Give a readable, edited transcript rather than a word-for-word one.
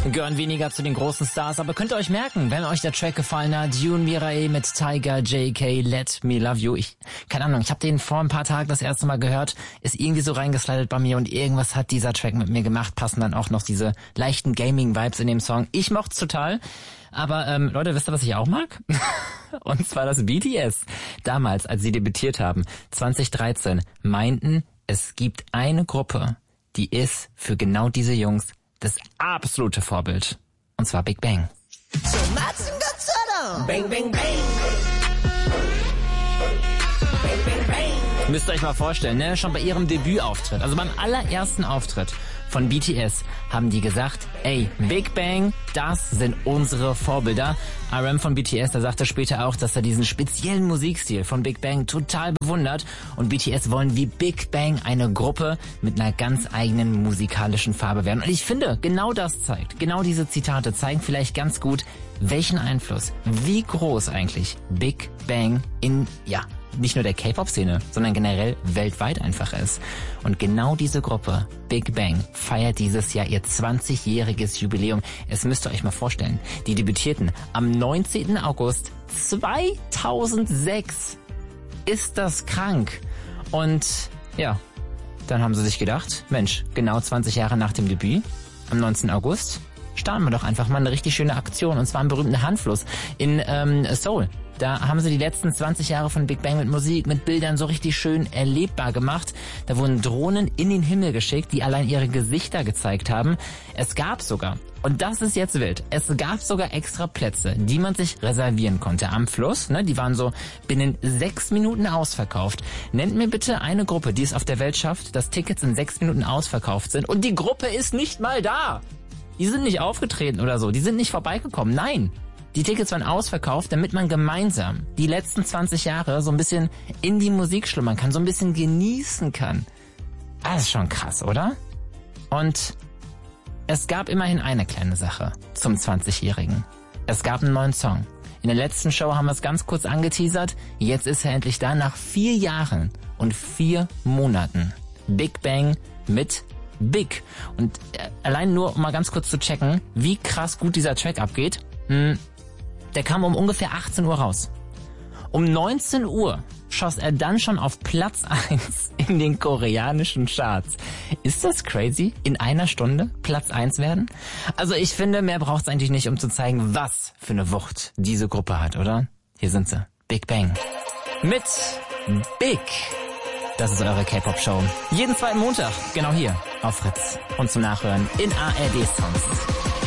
Gehören weniger zu den großen Stars, aber könnt ihr euch merken, wenn euch der Track gefallen hat, June Mireille mit Tiger JK, Let Me Love You. Keine Ahnung, ich habe den vor ein paar Tagen das erste Mal gehört, ist irgendwie so reingeslidet bei mir und irgendwas hat dieser Track mit mir gemacht, passen dann auch noch diese leichten Gaming-Vibes in dem Song. Ich mocht's total, aber Leute, wisst ihr, was ich auch mag? Und zwar das BTS. Damals, als sie debütiert haben, 2013, meinten, es gibt eine Gruppe, die ist für genau diese Jungs das absolute Vorbild. Und zwar Big Bang. So bang, bang, bang. Bang, bang, bang. Müsst ihr euch mal vorstellen, ne? Schon bei ihrem Debütauftritt, also beim allerersten Auftritt von BTS, haben die gesagt, ey, Big Bang, das sind unsere Vorbilder. RM von BTS, der sagte später auch, dass er diesen speziellen Musikstil von Big Bang total bewundert. Und BTS wollen wie Big Bang eine Gruppe mit einer ganz eigenen musikalischen Farbe werden. Und ich finde, genau das zeigt, genau diese Zitate zeigen vielleicht ganz gut, welchen Einfluss, wie groß eigentlich Big Bang in, nicht nur der K-Pop-Szene, sondern generell weltweit einfach ist. Und genau diese Gruppe, Big Bang, feiert dieses Jahr ihr 20-jähriges Jubiläum. Es müsst ihr euch mal vorstellen. Die debütierten am 19. August 2006. Ist das krank? Und ja, dann haben sie sich gedacht, Mensch, genau 20 Jahre nach dem Debüt, am 19. August, starten wir doch einfach mal eine richtig schöne Aktion. Und zwar im berühmten Hanfluss in Seoul. Da haben sie die letzten 20 Jahre von Big Bang mit Musik, mit Bildern so richtig schön erlebbar gemacht. Da wurden Drohnen in den Himmel geschickt, die allein ihre Gesichter gezeigt haben. Es gab sogar, und das ist jetzt wild, es gab sogar extra Plätze, die man sich reservieren konnte am Fluss. Ne? Die waren so binnen 6 Minuten ausverkauft. Nennt mir bitte eine Gruppe, die es auf der Welt schafft, dass Tickets in 6 Minuten ausverkauft sind. Und die Gruppe ist nicht mal da. Die sind nicht aufgetreten oder so, die sind nicht vorbeigekommen, nein. Die Tickets waren ausverkauft, damit man gemeinsam die letzten 20 Jahre so ein bisschen in die Musik schlummern kann, so ein bisschen genießen kann. Das ist schon krass, oder? Und es gab immerhin eine kleine Sache zum 20-Jährigen. Es gab einen neuen Song. In der letzten Show haben wir es ganz kurz angeteasert. Jetzt ist er endlich da, nach 4 Jahren und 4 Monaten. Big Bang mit Big. Und allein nur, um mal ganz kurz zu checken, wie krass gut dieser Track abgeht. Der kam um ungefähr 18 Uhr raus. Um 19 Uhr schoss er dann schon auf Platz 1 in den koreanischen Charts. Ist das crazy? In einer Stunde Platz 1 werden? Also ich finde, mehr braucht's eigentlich nicht, um zu zeigen, was für eine Wucht diese Gruppe hat, oder? Hier sind sie. Big Bang. Mit Big. Das ist eure K-Pop-Show. Jeden zweiten Montag, genau hier, auf Fritz. Und zum Nachhören in ARD Songs.